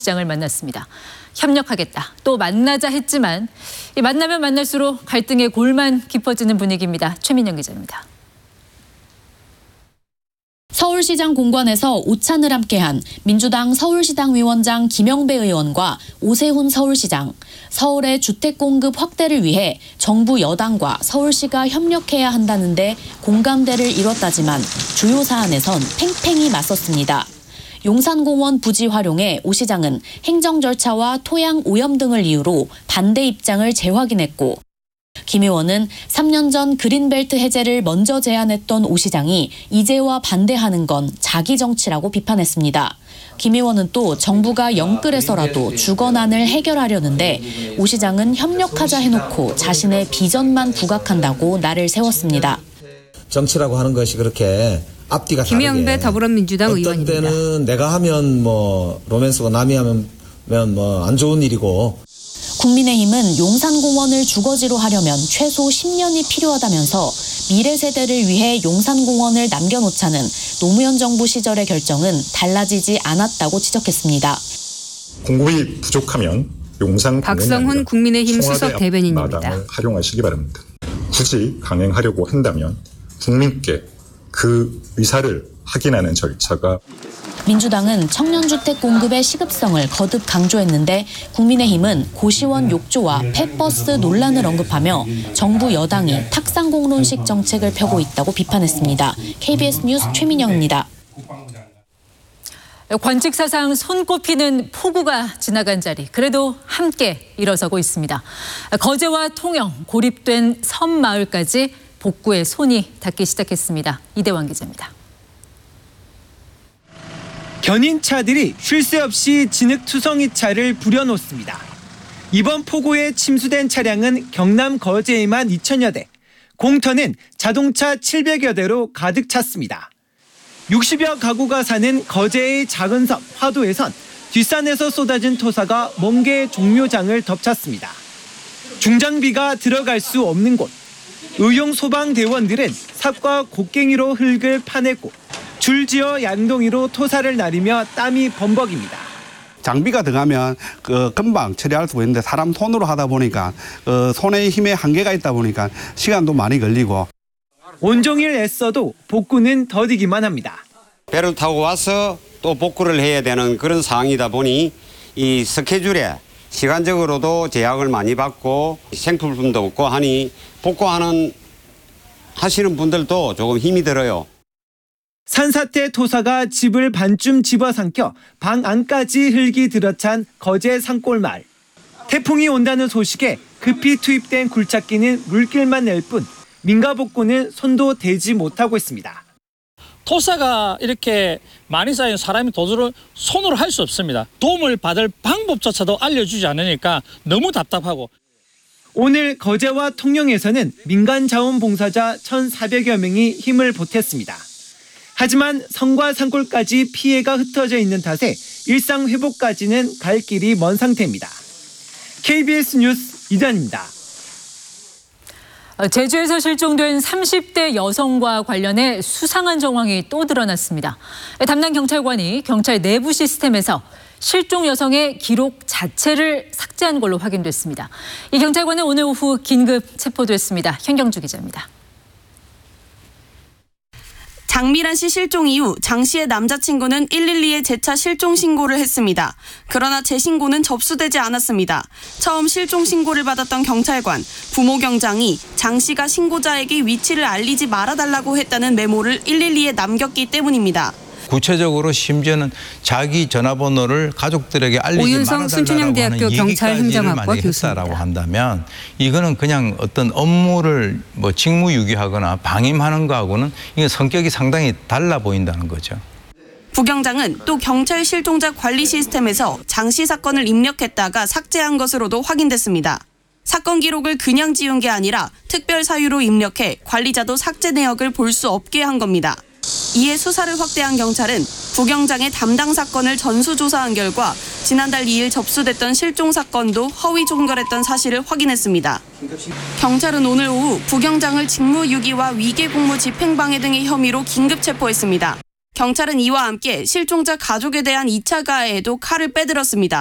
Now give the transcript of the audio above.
시장을 만났습니다. 협력하겠다, 또 만나자 했지만 만나면 만날수록 갈등의 골만 깊어지는 분위기입니다. 최민영 기자입니다. 서울시장 공관에서 오찬을 함께한 민주당 서울시당 위원장 김영배 의원과 오세훈 서울시장. 서울의 주택 공급 확대를 위해 정부 여당과 서울시가 협력해야 한다는데 공감대를 이뤘다지만 주요 사안에선 팽팽히 맞섰습니다. 용산공원 부지 활용에 오 시장은 행정 절차와 토양 오염 등을 이유로 반대 입장을 재확인했고, 김 의원은 3년 전 그린벨트 해제를 먼저 제안했던 오 시장이 이제와 반대하는 건 자기 정치라고 비판했습니다. 김 의원은 또 정부가 영끌해서라도 주거난을 해결하려는데 오 시장은 협력하자 해놓고 자신의 비전만 부각한다고 날을 세웠습니다. 정치라고 하는 것이 그렇게 앞뒤가 다르게 김영배 더불어민주당 의원입니다. 어떤 때는 내가 하면 로맨스고 남이 하면 안 좋은 일이고. 국민의힘은 용산공원을 주거지로 하려면 최소 10년이 필요하다면서 미래 세대를 위해 용산공원을 남겨놓자는 노무현 정부 시절의 결정은 달라지지 않았다고 지적했습니다. 공급이 부족하면 용산 박성훈 국민의힘 수석 대변인입니다. 마당을 활용하시기 바랍니다. 굳이 강행하려고 한다면 국민께 그 의사를 확인하는 절차가. 민주당은 청년주택 공급의 시급성을 거듭 강조했는데 국민의힘은 고시원 욕조와 폐버스 논란을 언급하며 정부 여당이 탁상공론식 정책을 펴고 있다고 비판했습니다. KBS 뉴스 최민영입니다. 관측사상 손꼽히는 폭우가 지나간 자리, 그래도 함께 일어서고 있습니다. 거제와 통영, 고립된 섬마을까지 복구에 손이 닿기 시작했습니다. 이대환 기자입니다. 견인차들이 쉴 새 없이 진흙투성이차를 부려놓습니다. 이번 폭우에 침수된 차량은 경남 거제에만 2천여 대, 공터는 자동차 700여 대로 가득 찼습니다. 60여 가구가 사는 거제의 작은 섬 화도에선 뒷산에서 쏟아진 토사가 먼 개 종묘장을 덮쳤습니다. 중장비가 들어갈 수 없는 곳, 의용 소방대원들은 삽과 곡괭이로 흙을 파내고 줄지어 양동이로 토사를 나르며 땀이 범벅입니다. 장비가 들어가면 금방 처리할 수 있는데 사람 손으로 하다 보니까 손의 힘에 한계가 있다 보니까 시간도 많이 걸리고. 온종일 애써도 복구는 더디기만 합니다. 배를 타고 와서 또 복구를 해야 되는 그런 상황이다 보니 이 스케줄에 시간적으로도 제약을 많이 받고 생필품도 없고 하니 하시는 분들도 조금 힘이 들어요. 산사태 토사가 집을 반쯤 집어삼켜 방 안까지 흙이 들어찬 거제 산골마을. 태풍이 온다는 소식에 급히 투입된 굴착기는 물길만 낼 뿐 민가 복구는 손도 대지 못하고 있습니다. 토사가 이렇게 많이 쌓인 사람이 도저히 손으로 할 수 없습니다. 도움을 받을 방법조차도 알려주지 않으니까 너무 답답하고. 오늘 거제와 통영에서는 민간 자원봉사자 1,400여 명이 힘을 보탰습니다. 하지만 성과 산골까지 피해가 흩어져 있는 탓에 일상 회복까지는 갈 길이 먼 상태입니다. KBS 뉴스 이단입니다. 제주에서 실종된 30대 여성과 관련해 수상한 정황이 또 드러났습니다. 담당 경찰관이 경찰 내부 시스템에서 실종 여성의 기록 자체를 삭제한 걸로 확인됐습니다. 이 경찰관은 오늘 오후 긴급 체포됐습니다. 현경주 기자입니다. 장미란 씨 실종 이후 장 씨의 남자친구는 112에 재차 실종 신고를 했습니다. 그러나 재신고는 접수되지 않았습니다. 처음 실종 신고를 받았던 경찰관, 부모 경장이 장 씨가 신고자에게 위치를 알리지 말아달라고 했다는 메모를 112에 남겼기 때문입니다. 구체적으로 심지어는 자기 전화번호를 가족들에게 알리지 말아달라고 하는 얘기까지를 만약에 했다라고 한다면 이거는 그냥 어떤 업무를 직무유기하거나 방임하는 거하고는 이게 성격이 상당히 달라 보인다는 거죠. 부경장은 또 경찰 실종자 관리 시스템에서 장 씨 사건을 입력했다가 삭제한 것으로도 확인됐습니다. 사건 기록을 그냥 지운 게 아니라 특별 사유로 입력해 관리자도 삭제 내역을 볼 수 없게 한 겁니다. 이에 수사를 확대한 경찰은 부경장의 담당 사건을 전수조사한 결과 지난달 2일 접수됐던 실종 사건도 허위 종결했던 사실을 확인했습니다. 경찰은 오늘 오후 부경장을 직무유기와 위계공무 집행방해 등의 혐의로 긴급 체포했습니다. 경찰은 이와 함께 실종자 가족에 대한 2차 가해에도 칼을 빼들었습니다.